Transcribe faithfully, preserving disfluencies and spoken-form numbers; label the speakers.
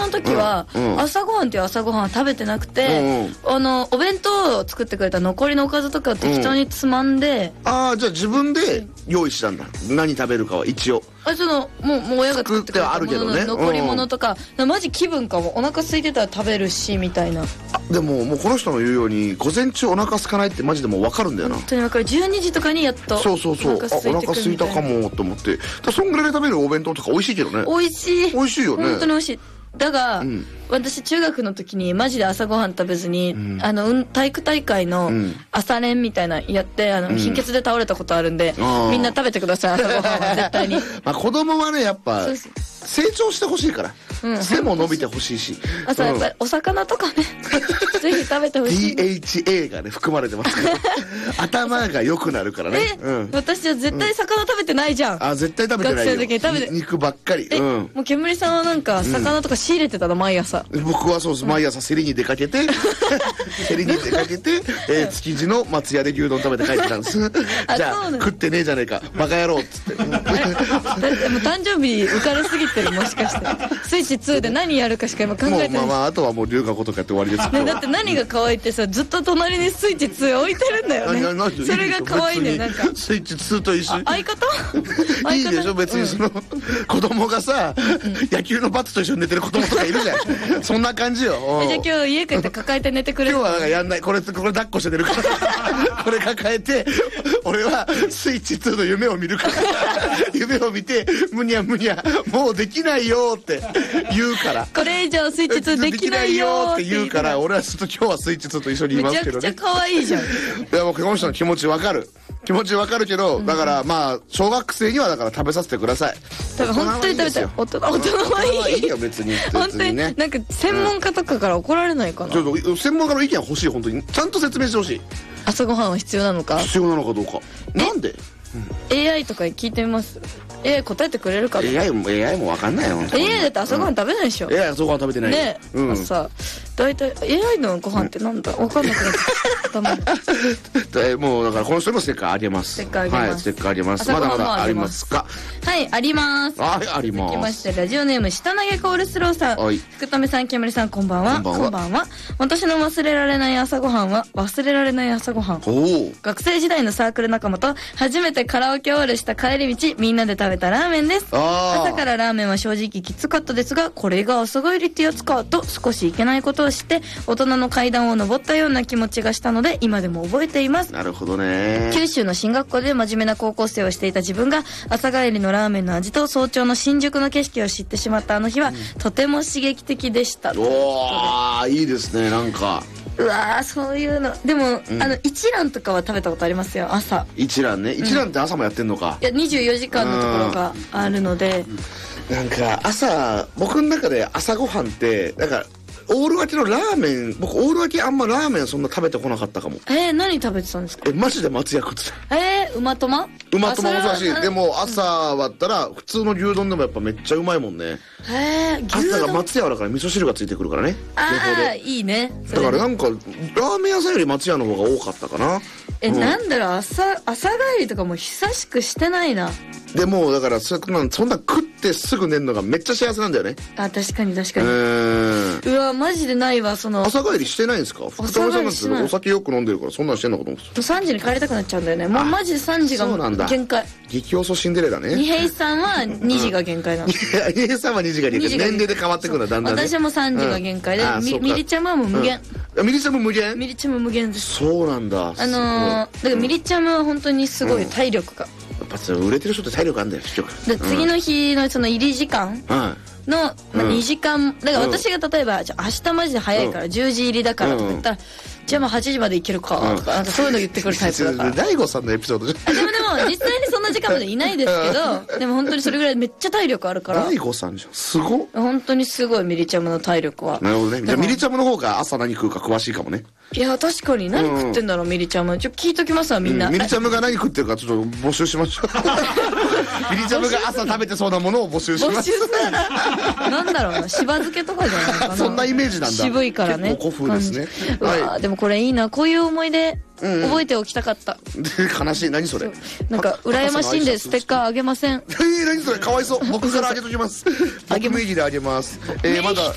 Speaker 1: の時は、うんうん、朝ごはんっていう朝ごはんは食べてなくて、うんうん、あのお弁当を作ってくれた残りのおかずとかを適当につまんで、
Speaker 2: うん、ああじゃあ自分で用意したんだ、何食べるかは一応。
Speaker 1: あそのもうもう親が作ってくれたものの残り物とか、うん、マジ気分かも、お腹空いてたら食べるしみたいな。
Speaker 2: あでももうこの人の言うように午前中お腹空かないってマジでもう分かるんだよな。
Speaker 1: 本当に分かる。じゅうにじとかにやっと
Speaker 2: そうそうそう、お腹空いたかもと思って。だそんぐらいで食べるお弁当とか美味しいけどね。
Speaker 1: 美味しい
Speaker 2: 美味しいよね。
Speaker 1: 本当に美味しい。だが、うん、私中学の時にマジで朝ごはん食べずに、うん、あの体育大会の朝練みたいなやってあの、うん、貧血で倒れたことあるんで、うん、みんな食べてください朝ごはんは絶対に
Speaker 2: まあ子供はねやっぱ成長してほしいから、うん、背も伸びてほしいし、
Speaker 1: あそうやっぱりお魚とかねぜひ食べてほしい。
Speaker 2: ディーエイチエー がね含まれてますから頭が良くなるからね。
Speaker 1: え、うん、私は絶対魚食べてないじゃん、
Speaker 2: うん、あ絶対食べてないよ。
Speaker 1: 学生の時に食べて
Speaker 2: 肉ばっかり。
Speaker 1: え、うん、もう煙さんはなんか魚とか仕入れてたの毎朝。
Speaker 2: 僕はそうです、毎朝競りに出かけて競りに出かけて、えー、築地の松屋で牛丼食べて帰ってたんですじゃあ食ってねえじゃねえかバカ野郎っつってでも
Speaker 1: 誕生日浮かれすぎてるもしかしてスイッチツーで何やるかしか今考えてない。
Speaker 2: もうまあまああとはもう龍河如くやって終わりです
Speaker 1: ね。だって何が可愛いってさずっと隣にスイッチツー置いてるんだよね。それが可愛いんだよ。なんか
Speaker 2: スイッチツーと一緒に
Speaker 1: 相方
Speaker 2: いいでしょ別にその、うん、子供がさ、うん、野球のバットと一緒に寝てる子供とかいるじゃんそんな感じよ。
Speaker 1: じゃあ今日家帰って抱えて寝てくれる。
Speaker 2: 今日はなんかやんない、これこれ抱っこして寝るからこれ抱えて俺はスイッチツーの夢を見るから夢を見てむにゃむにゃもうできないよって言うから、
Speaker 1: これ以上スイッチツーできないよ
Speaker 2: って言うから、俺はちょっと今日はスイッチツーと一緒にいますけどね。
Speaker 1: めちゃくちゃ可愛いじゃん。い
Speaker 2: やもうこの人の気持ちわかる気持ちわかるけど、だからまあ小学生にはだから食べさせてください。
Speaker 1: 多分本当に食べたい。大人大人はいい
Speaker 2: いよ別に。
Speaker 1: 本当にね。なんか専門家とかから怒られないかな。
Speaker 2: ちょっと専門家の意見欲しい。本当にちゃんと説明してほしい。
Speaker 1: 朝ごはんは必要なのか。
Speaker 2: 必要なのかどうか。なんで？
Speaker 1: エーアイ とか聞いてみます。エーアイ 答えてくれるかな。
Speaker 2: エーアイ も エーアイ も分かんないよ。
Speaker 1: エーアイ だって朝ごはん食べないでしょ。
Speaker 2: エーアイ 朝ごはん食べてない
Speaker 1: ね。朝大体 エーアイ のご飯ってなんだ分かんなくなって
Speaker 2: もうだからこの人もステッカーあげます。
Speaker 1: ステッカーあげます。
Speaker 2: はい、ステッカーあげます。まだまだありますか。
Speaker 1: はい、あります。
Speaker 2: はい、あります。
Speaker 1: 続きましてラジオネーム下投げコールスローさん、福留さん、煙さん、こんばんは。こんばんは。私の忘れられない朝ごはんは忘れられない朝ごはん。学生時代のサークル仲間と初めてカラオケオールした帰り道、みんなで食べたラーメンです。朝からラーメンは正直きつかったですが、これが朝帰りってやつかと少しいけないことをして大人の階段を上ったような気持ちがしたので今でも覚えています。
Speaker 2: なるほどね。
Speaker 1: 九州の進学校で真面目な高校生をしていた自分が朝帰りのラーメンの味と早朝の新宿の景色を知ってしまったあの日は、うん、とても刺激的でした。
Speaker 2: おーいいですね。なんか
Speaker 1: うわーそういうのでも、うん、あの一蘭とかは食べたことありますよ。朝
Speaker 2: 一蘭ね。一蘭って朝もやってんのか。
Speaker 1: いやにじゅうよじかんのところがあるので、
Speaker 2: なんか朝僕の中で朝ごはんってなんかオール分けのラーメン、僕オール分けあんまラーメンそんな食べてこなかったかも。
Speaker 1: えー、何食べてたんですか。
Speaker 2: えマジで松屋食ってた。
Speaker 1: えー、うまとま
Speaker 2: うまとまもそうだし、でも朝割ったら普通の牛丼でもやっぱめっちゃうまいもんね。
Speaker 1: へえ、
Speaker 2: 牛丼朝が松屋だから味噌汁がついてくるからね。
Speaker 1: ああいいね。
Speaker 2: だからなんかラーメン屋さんより松屋の方が多かったかな。
Speaker 1: え、うん、なんだろう、朝朝帰りとかも久しくしてないな。
Speaker 2: でもだからそんなそんな食ってすぐ寝るのがめっちゃ幸せなんだよね。
Speaker 1: あ、確かに確かに。うわマジでないわ。その
Speaker 2: 朝帰りしてないんですか。福留さんなんてお酒よく飲んでるからそんなんしてんのかと思って。
Speaker 1: さんじに帰りたくなっちゃうんだよね。もうマジでさんじが限界。
Speaker 2: 激遅シンデレラね。
Speaker 1: 二平さんはにじが限界なの。
Speaker 2: 二平さんはにじが限界。年齢で変わってくるんだだんだんね。
Speaker 1: 私もさんじが限界で、ミリちゃんはもう無限。
Speaker 2: ミリちゃんも無限。
Speaker 1: ミリちゃんも無限です。
Speaker 2: そうなんだ。
Speaker 1: あのだからミリちゃんは本当にすごい体力が。
Speaker 2: やっぱ売れてる人って体力あるんだよ結局。
Speaker 1: で次の日のその入り時間のまあにじかんだから私が例えばじゃあ明日マジで早いからじゅうじ入りだからとか言ったらじゃあまあはちじまで行けるかとかなんかそういうの言ってくるタイプだから。
Speaker 2: 大悟さんのエピソードじゃん。
Speaker 1: でもでも実際にそんな時間までいないですけどでも本当にそれぐらいめっちゃ体力あるから。
Speaker 2: 大悟さんじゃんすごっ。
Speaker 1: 本当にすごいミリチャムの体力は。
Speaker 2: なるほどね。じゃあミリチャムの方が朝何食うか詳しいかもね。
Speaker 1: いや確かに何食ってんだろうミリチャム。ちょっと聞いときますわみんな。
Speaker 2: ミリチャムが何食ってるかちょっと募集しましょう。ミリチャムが朝食べてそうなものを募集します。募集するなんだろうなしば漬けとかじゃないかな。そんなイメージなんだ。渋いからね。結構古風ですね。はい。でもこれいいなこういう思い出覚えておきたかった。悲しい。何それ。なんか羨ましいんでステッカーあげません。えー、何それかわいそう。僕からあげときます。僕名義であげます。えー、まだ